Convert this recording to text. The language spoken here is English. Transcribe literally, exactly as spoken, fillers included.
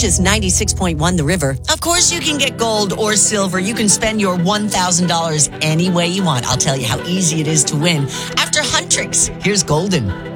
Scotia's ninety-six point one The River. Of course you can get gold or silver. You can spend your one thousand dollars any way you want. I'll tell you how easy it is to win. After Huntrix, here's Golden.